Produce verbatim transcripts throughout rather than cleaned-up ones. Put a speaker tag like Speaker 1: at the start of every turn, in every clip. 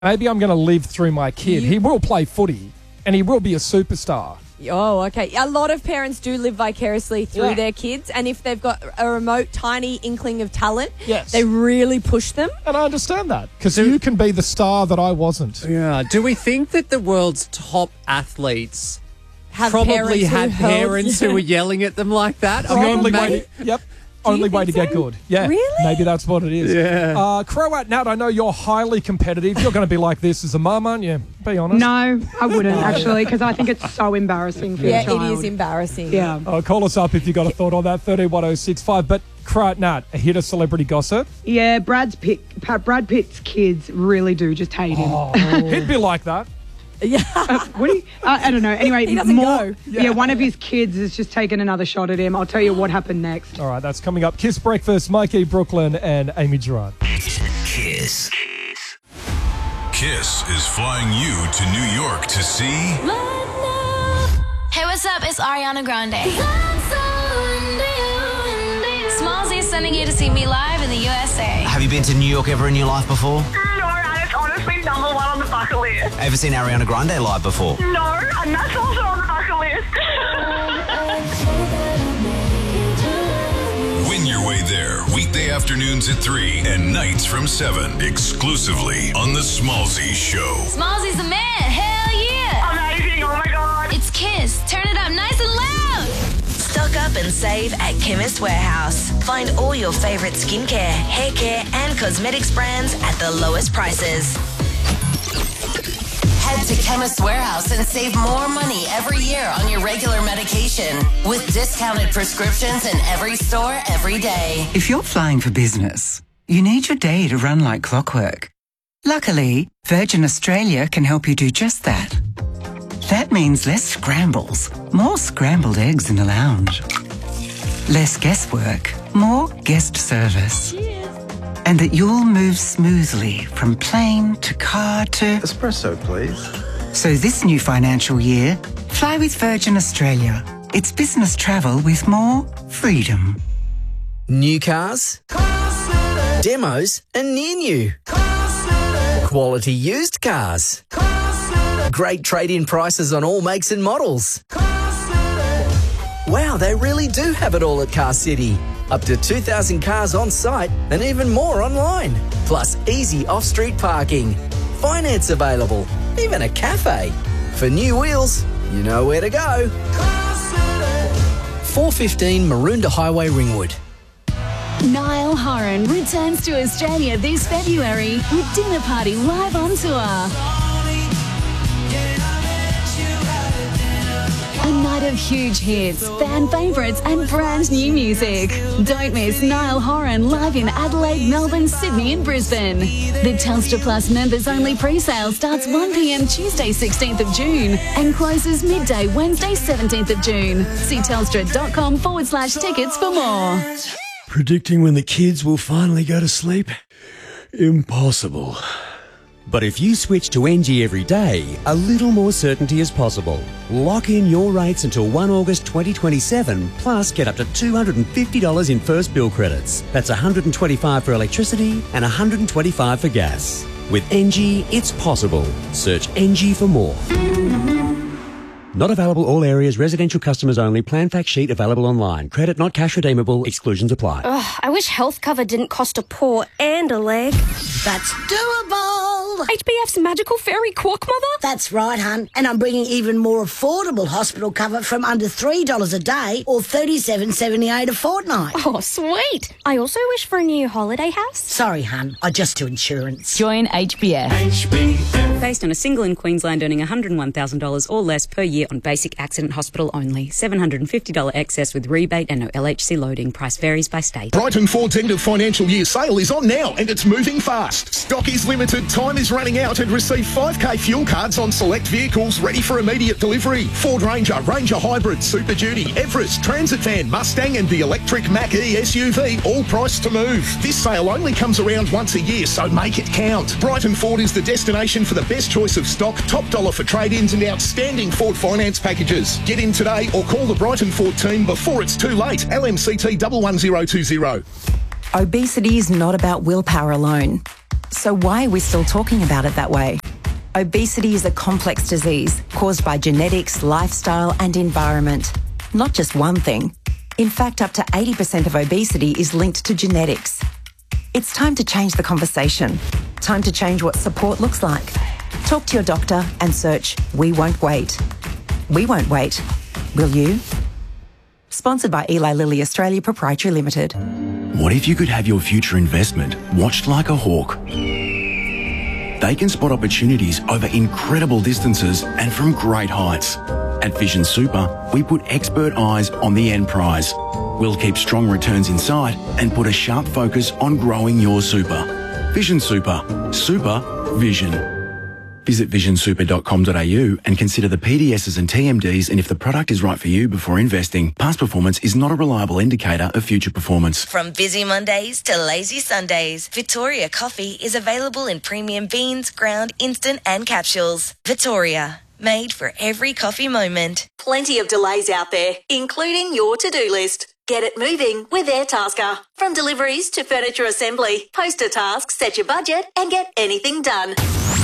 Speaker 1: Maybe I'm going to live through my kid.
Speaker 2: You-
Speaker 1: He will play footy and he will be a superstar.
Speaker 2: Oh, okay. A lot of parents do live vicariously through
Speaker 1: Yeah.
Speaker 2: their kids, and if they've got a remote, tiny inkling of talent,
Speaker 1: Yes.
Speaker 2: they really push them.
Speaker 1: And I understand that because you can be the star that I wasn't.
Speaker 3: Yeah. Do we think that the world's top athletes
Speaker 2: Have
Speaker 3: probably
Speaker 2: parents who
Speaker 3: had
Speaker 2: held-
Speaker 3: parents who were yelling at them like that?
Speaker 1: The
Speaker 3: I mean,
Speaker 1: only
Speaker 3: maybe-
Speaker 1: way, yep, only
Speaker 2: you
Speaker 1: way to
Speaker 2: think
Speaker 1: get
Speaker 2: so?
Speaker 1: good. Yeah,
Speaker 2: Really?
Speaker 1: maybe that's what it is.
Speaker 3: Yeah.
Speaker 1: Uh, Croat Nat, I know you're highly competitive. You're going to be like this as a mum, aren't you? Be honest.
Speaker 4: No, I wouldn't actually, because I think it's so embarrassing for
Speaker 2: Yeah,
Speaker 4: your child.
Speaker 2: it is embarrassing.
Speaker 4: Yeah.
Speaker 1: Uh, call us up if you got a thought on that. thirteen one oh six five. But Croat Nat, a hit of celebrity gossip.
Speaker 4: Yeah, Brad's Pitt, Brad Pitt's kids really do just hate him.
Speaker 1: Oh, he'd be like that.
Speaker 2: Yeah.
Speaker 4: What do you, uh, I don't know. Anyway,
Speaker 2: He doesn't
Speaker 4: more.
Speaker 2: go.
Speaker 4: Yeah. one of his kids has just taken another shot at him. I'll tell you what happened next.
Speaker 1: All right, that's coming up. Kiss Breakfast, Mikey Brooklyn and Amy Gerard.
Speaker 5: Kiss. Kiss is flying you to New York to see
Speaker 6: Hey, what's up? It's Ariana Grande. Smallsy is sending you to see me live in the U S A.
Speaker 7: Have you been to New York ever in your life before?
Speaker 8: No, and it's honestly number one on the bucket list.
Speaker 7: Ever seen Ariana Grande live before?
Speaker 8: No, and that's also on the bucket list.
Speaker 5: Win your way there weekday afternoons at three and nights from seven exclusively on The Smallsy Show.
Speaker 6: Smallsy's the man. Hell yeah.
Speaker 8: Amazing, oh my God.
Speaker 6: It's Kiss. Turn it up nice and loud.
Speaker 9: Stock up and save at Chemist Warehouse. Find all your favourite skincare, hair care and cosmetics brands at the lowest prices.
Speaker 10: Head to Chemist Warehouse and save more money every year on your regular medication with discounted prescriptions in every store every day.
Speaker 11: If you're flying for business, you need your day to run like clockwork. Luckily, Virgin Australia can help you do just that. That means less scrambles, more scrambled eggs in the lounge. Less guesswork, more guest service. And that you'll move smoothly from plane to car to...
Speaker 12: Espresso, please.
Speaker 11: So this new financial year, fly with Virgin Australia. It's business travel with more freedom.
Speaker 7: New cars, demos, and near new. Quality used cars. Great trade-in prices on all makes and models. Wow, they really do have it all at Car City. Up to two thousand cars on site and even more online. Plus easy off-street parking. Finance available. Even a cafe. For new wheels, you know where to go. four fifteen Maroondah Highway, Ringwood.
Speaker 13: Niall Horan returns to Australia this February with Dinner Party live on tour. A night of huge hits, fan favourites and brand new music. Don't miss Niall Horan live in Adelaide, Melbourne, Sydney and Brisbane. The Telstra Plus members only pre-sale starts one p m Tuesday sixteenth of June and closes midday Wednesday seventeenth of June. See telstra.com forward slash tickets for more.
Speaker 14: Predicting when the kids will finally go to sleep? Impossible.
Speaker 15: But if you switch to N G every day, a little more certainty is possible. Lock in your rates until the first of August twenty twenty-seven, plus get up to two hundred fifty dollars in first bill credits. That's one hundred twenty-five dollars for electricity and one hundred twenty-five dollars for gas. With N G, it's possible. Search N G for more. Not available all areas, residential customers only. Plan fact sheet available online. Credit not cash redeemable. Exclusions apply.
Speaker 16: Ugh, I wish health cover didn't cost a paw and a leg.
Speaker 17: That's doable.
Speaker 16: H B F's magical fairy quack mother?
Speaker 17: That's right, hun. And I'm bringing even more affordable hospital cover from under three dollars a day or thirty-seven seventy-eight a fortnight.
Speaker 16: Oh, sweet. I also wish for a new holiday house.
Speaker 17: Sorry, hun. I just do insurance.
Speaker 13: Join H B F.
Speaker 18: H B F. Based on a single in Queensland earning one hundred one thousand dollars or less per year on basic accident hospital only. seven hundred fifty dollars excess with rebate and no L H C loading. Price varies by state.
Speaker 19: Brighton Ford's end of financial year sale is on now and it's moving fast. Stock is limited, time is running out, and receive five K fuel cards on select vehicles ready for immediate delivery. Ford Ranger, Ranger Hybrid, Super Duty, Everest, Transit Van, Mustang and the electric Mach-E S U V, all priced to move. This sale only comes around once a year, so make it count. Brighton Ford is the destination for the best choice of stock, top dollar for trade-ins and outstanding Ford finance packages. Get in today or call the Brighton Ford team before it's too late. L M C T one one zero two zero.
Speaker 20: Obesity is not about willpower alone.
Speaker 12: So why are we still talking about it that way? Obesity is a complex disease caused by genetics, lifestyle and environment. Not just one thing. In fact, up to eighty percent of obesity is linked to genetics. It's time to change the conversation. Time to change what support looks like. Talk to your doctor and search We Won't Wait. We won't wait. Will you? Sponsored by Eli Lilly Australia Proprietary Limited.
Speaker 20: What if you could have your future investment watched like a hawk? They can spot opportunities over incredible distances and from great heights. At Vision Super, we put expert eyes on the end prize. We'll keep strong returns in sight and put a sharp focus on growing your super. Vision Super. Super Vision. Visit vision super dot com dot a u and consider the P D Ss and T M Ds and if the product is right for you before investing. Past performance is not a reliable indicator of future performance.
Speaker 9: From busy Mondays to lazy Sundays, Victoria Coffee is available in premium beans, ground, instant and capsules. Victoria, made for every coffee moment.
Speaker 21: Plenty of delays out there, including your to-do list. Get it moving with AirTasker. From deliveries to furniture assembly, post a task, set your budget and get anything done.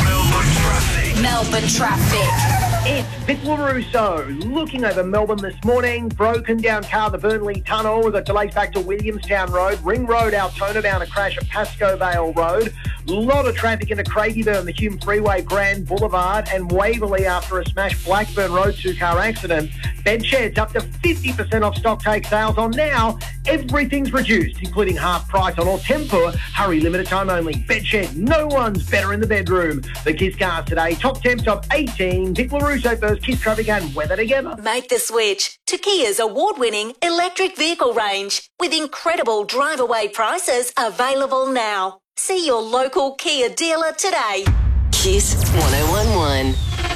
Speaker 22: Melbourne traffic.
Speaker 23: It's Vic LaRusso looking over Melbourne this morning. Broken down car, the Burnley Tunnel. We've got delays back to Williamstown Road. Ring Road, Altona bound, a crash at Pascoe Vale Road. Lot of traffic into Craigieburn, the Hume Freeway, Grand Boulevard, and Waverley after a smash Blackburn Road two-car accident. Bed sheds up to fifty percent off stock take sales on now. Everything's reduced, including half price on all Tempur. Hurry, limited time only. Bed shed, no one's better in the bedroom. The Kiss cars today, top ten, top eighteen. Vic LaRusso first, Kiss traffic and weather together.
Speaker 21: Make the switch to Kia's award-winning electric vehicle range with incredible drive-away prices available now. See your local Kia dealer today.
Speaker 10: Kiss one oh one one.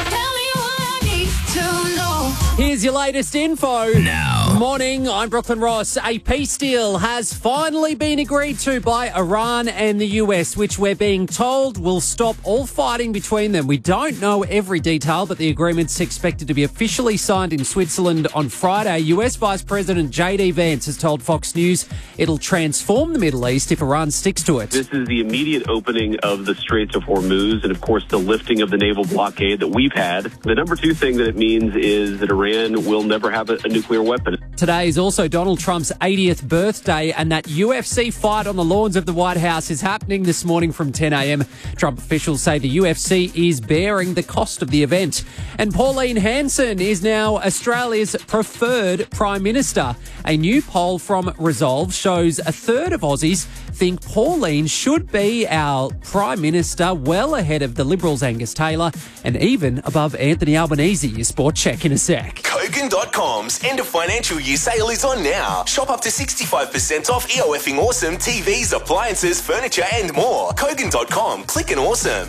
Speaker 3: Here's your latest info. Now. Morning, I'm Brooklyn Ross. A peace deal has finally been agreed to by Iran and the U S, which we're being told will stop all fighting between them. We don't know every detail, but the agreement's expected to be officially signed in Switzerland on Friday. U S Vice President J D Vance has told Fox News it'll transform the Middle East if Iran sticks to it.
Speaker 24: This is the immediate opening of the Straits of Hormuz and, of course, the lifting of the naval blockade that we've had. The number two thing that it means is that Iran will never have a, a nuclear weapon.
Speaker 3: Today is also Donald Trump's eightieth birthday, and that U F C fight on the lawns of the White House is happening this morning from ten a.m. Trump officials say the U F C is bearing the cost of the event. And Pauline Hanson is now Australia's preferred Prime Minister. A new poll from Resolve shows a third of Aussies think Pauline should be our Prime Minister, well ahead of the Liberals' Angus Taylor and even above Anthony Albanese. Your sport check in a sec.
Speaker 25: Kogan dot com's end of financial year sale is on now. Shop up to sixty-five percent off EOFing awesome T Vs, appliances, furniture and more. Kogan dot com. Click and awesome.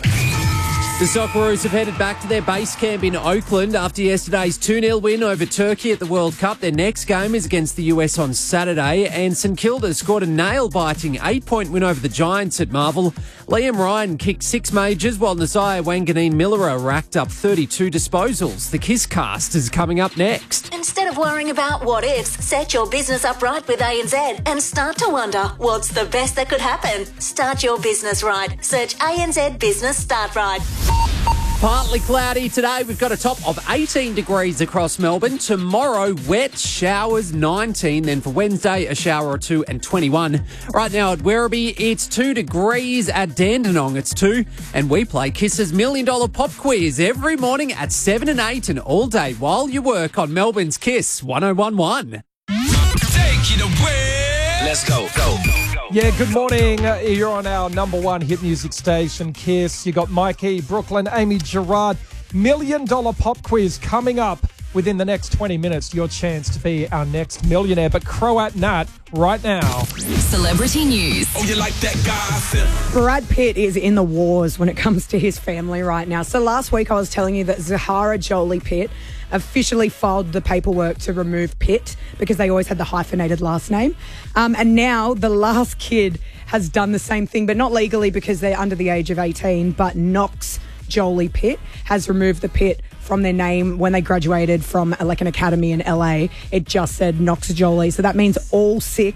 Speaker 3: The Socceroos have headed back to their base camp in Oakland after yesterday's two nil win over Turkey at the World Cup. Their next game is against the U S on Saturday, and St Kilda scored a nail-biting eight-point win over the Giants at Marvel. Liam Ryan kicked six majors, while Nasiah Wanganeen-Millera racked up thirty-two disposals. The Kiss cast is coming up next.
Speaker 21: Instead of worrying about what ifs, set your business up right with A N Z and start to wonder what's the best that could happen. Start your business right. Search A N Z Business Start Right.
Speaker 3: Partly cloudy today. We've got a top of eighteen degrees across Melbourne. Tomorrow, wet showers, nineteen. Then for Wednesday, a shower or two and twenty-one. Right now at Werribee, it's two degrees. At Dandenong, it's two. And we play Kiss's Million Dollar Pop Quiz every morning at seven and eight and all day while you work on Melbourne's Kiss one oh one one.
Speaker 25: Take it away. Let's go. Go.
Speaker 1: Yeah, good morning. Uh, you're on our number one hit music station, Kiss. You got Mikey, Brooklyn, Amy Gerard. Million Dollar Pop Quiz coming up within the next twenty minutes. Your chance to be our next millionaire. But Croat Nat right now.
Speaker 26: Celebrity news.
Speaker 25: Oh, you like that gossip?
Speaker 27: Brad Pitt is in the wars when it comes to his family right now. So last week I was telling you that Zahara Jolie Pitt officially filed the paperwork to remove Pitt because they always had the hyphenated last name. Um, and now the last kid has done the same thing, but not legally because they're under the age of eighteen, but Knox Jolie Pitt has removed the Pitt from their name when they graduated from like an academy in L A. It just said Knox Jolie. So that means all six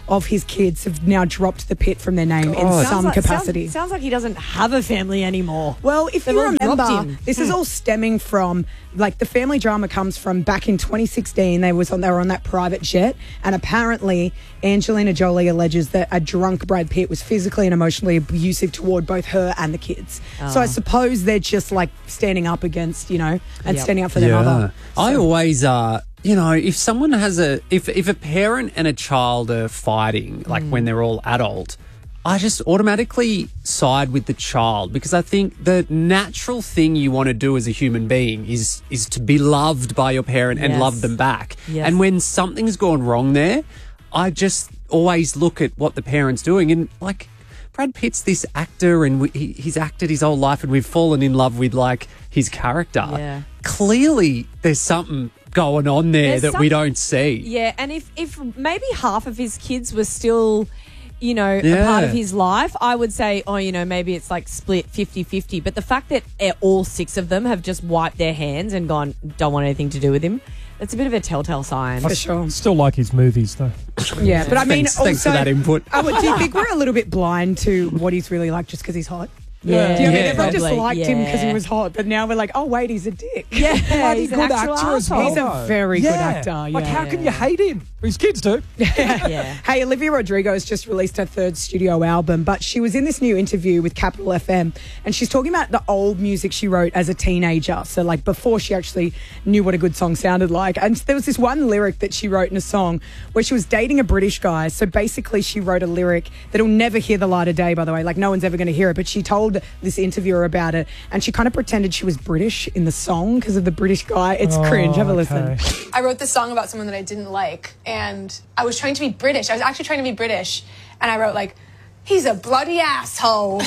Speaker 27: of his kids have now dropped the Pitt from their name in
Speaker 2: Sounds
Speaker 27: some
Speaker 2: like-
Speaker 27: capacity.
Speaker 2: Sounds, sounds like he doesn't have a family anymore.
Speaker 27: Well, if
Speaker 2: They've
Speaker 27: you
Speaker 2: all dropped
Speaker 27: remember,
Speaker 2: him.
Speaker 27: this is
Speaker 2: Hmm.
Speaker 27: all stemming from like the family drama comes from back in twenty sixteen. They was on they were on that private jet, and apparently Angelina Jolie alleges that a drunk Brad Pitt was physically and emotionally abusive toward both her and the kids. So
Speaker 3: Oh.
Speaker 27: I suppose they're just like standing up against, you know, and
Speaker 3: Yep.
Speaker 27: standing up for their mother.
Speaker 3: I always, uh, you know, if someone has a, if if a parent and a child are fighting, like
Speaker 27: Mm.
Speaker 3: when they're all adult, I just automatically side with the child because I think the natural thing you want to do as a human being is is to be loved by your parent and
Speaker 2: Yes.
Speaker 3: love them back.
Speaker 2: Yes.
Speaker 3: And when something's gone wrong there, I just always look at what the parent's doing and like. Brad Pitt's this actor and we, he, he's acted his whole life and we've fallen in love with like his character.
Speaker 2: Yeah.
Speaker 3: Clearly there's something going on there
Speaker 2: There's
Speaker 3: that we
Speaker 2: some-
Speaker 3: don't see.
Speaker 2: Yeah, and if, if maybe half of his kids were still, you know, a
Speaker 3: Yeah.
Speaker 2: part of his life, I would say, oh, you know, maybe it's like split fifty-fifty. But the fact that eh, all six of them have just wiped their hands and gone, don't want anything to do with him, that's a bit of a telltale sign.
Speaker 1: I s- still like his movies, though.
Speaker 27: Yeah, but I mean,
Speaker 3: Thanks- thanks for
Speaker 27: also,
Speaker 3: that input.
Speaker 27: I would, do you think we're a little bit blind to what he's really like just because he's hot?
Speaker 2: Yeah.
Speaker 27: Do you know what I mean?
Speaker 2: Yeah,
Speaker 27: Everyone just
Speaker 2: probably,
Speaker 27: liked him because he
Speaker 2: yeah.
Speaker 27: was hot, but now we're like, oh wait, he's a dick.
Speaker 2: Yeah,
Speaker 1: Bloody
Speaker 2: he's an
Speaker 1: good
Speaker 2: actual
Speaker 1: actor as well.
Speaker 27: He's a
Speaker 1: though.
Speaker 27: very good
Speaker 1: Yeah.
Speaker 27: actor,
Speaker 1: Like,
Speaker 27: yeah.
Speaker 1: how can you hate him? His kids do.
Speaker 2: Yeah.
Speaker 27: Hey, Olivia Rodrigo has just released her third studio album, but she was in this new interview with Capital F M, and she's talking about the old music she wrote as a teenager. So, like, before she actually knew what a good song sounded like. And there was this one lyric that she wrote in a song where she was dating a British guy. So basically, she wrote a lyric that'll never hear the light of day, by the way. Like, no one's ever going to hear it. But she told this interviewer about it, and she kind of pretended she was British in the song because of the British guy. It's
Speaker 1: Oh,
Speaker 27: cringe. Have a listen.
Speaker 1: okay.
Speaker 4: I wrote this song about someone that I didn't like, and I was trying to be British. I was actually trying to be British, and I wrote like, he's a bloody asshole.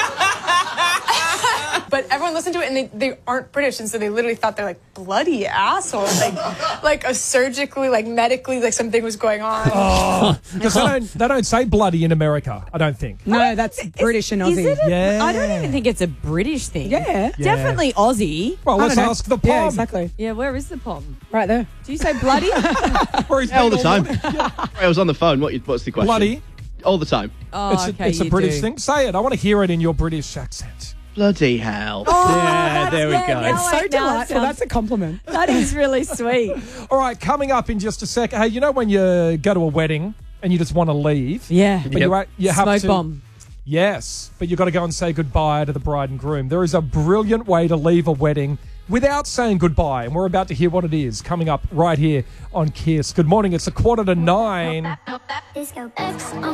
Speaker 4: But everyone listened to it, and they, they aren't British, and so they literally thought they're like, bloody asshole. Like, like a surgically, like medically, like something was going on.
Speaker 1: Oh, because they don't, they don't say bloody in America, I don't think.
Speaker 27: No, that's British and Aussie.
Speaker 2: Is it? A,
Speaker 1: Yeah.
Speaker 2: I don't even think it's a British thing.
Speaker 27: Yeah.
Speaker 1: Yeah.
Speaker 2: Definitely Aussie.
Speaker 1: Well,
Speaker 27: I
Speaker 1: let's
Speaker 27: don't know.
Speaker 1: ask the pom.
Speaker 27: Yeah, exactly.
Speaker 2: Yeah, where is the pom?
Speaker 27: Right there.
Speaker 2: Do you say bloody?
Speaker 1: Where he's
Speaker 5: Yeah, all the
Speaker 1: been
Speaker 5: time.
Speaker 1: morning.
Speaker 5: I was on the phone. What? What's the question?
Speaker 1: Bloody.
Speaker 5: All the time.
Speaker 2: Oh,
Speaker 1: it's a,
Speaker 2: okay,
Speaker 1: it's a
Speaker 2: you
Speaker 1: British
Speaker 2: do.
Speaker 1: thing. Say it. I want to hear it in your British accent.
Speaker 5: Bloody hell.
Speaker 2: Oh,
Speaker 5: yeah, there we
Speaker 2: yeah,
Speaker 5: go.
Speaker 2: now
Speaker 27: It's
Speaker 2: I-
Speaker 27: so
Speaker 2: now it
Speaker 27: delightful.
Speaker 2: sounds-
Speaker 27: That's a compliment.
Speaker 2: That is really sweet.
Speaker 1: All right, coming up in just a second. Hey, you know when you go to a wedding and you just want to leave?
Speaker 2: Yeah.
Speaker 1: But you,
Speaker 5: Yep.
Speaker 1: you have
Speaker 2: Smoke
Speaker 1: to.
Speaker 2: bomb.
Speaker 1: Yes, but you've got to go and say goodbye to the bride and groom. There is a brilliant way to leave a wedding without saying goodbye, and we're about to hear what it is coming up right here on Kiss. Good morning. It's a quarter to nine.
Speaker 16: Disco X on